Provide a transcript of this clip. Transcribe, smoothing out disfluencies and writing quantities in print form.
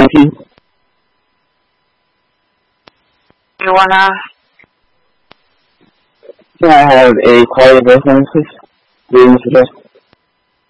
you. You wanna? Can I have a quality of life, please? Do you suggest?